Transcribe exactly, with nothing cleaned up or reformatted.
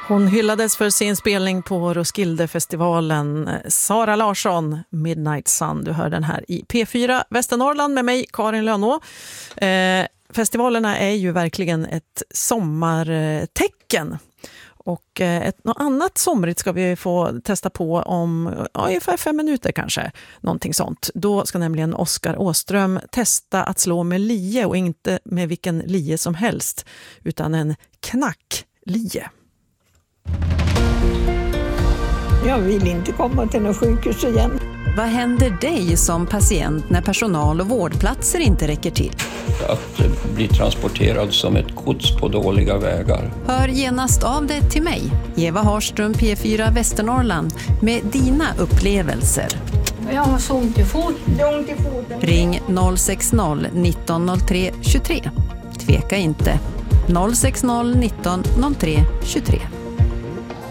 Hon hyllades för sin spelning på Roskildefestivalen. Sara Larsson, Midnight Sun. Du hör den här i P fyra Västernorrland med mig, Karin Lönå. Eh, festivalerna är ju verkligen ett sommartecken. Och ett, något annat somrigt ska vi få testa på om ja, ungefär fem minuter kanske. Någonting sånt. Då ska nämligen Oskar Åström testa att slå med lie, och inte med vilken lie som helst, utan en knacklie. Jag vill inte komma till något sjukhus igen. Vad händer dig som patient när personal och vårdplatser inte räcker till? Att bli transporterad som ett gods på dåliga vägar. Hör genast av dig till mig, Eva Harström, P fyra Västernorrland, med dina upplevelser. Jag har så ont i foten. Ring noll sex noll nitton noll tre tjugotre. Tveka inte. noll sex noll nitton noll tre tjugotre.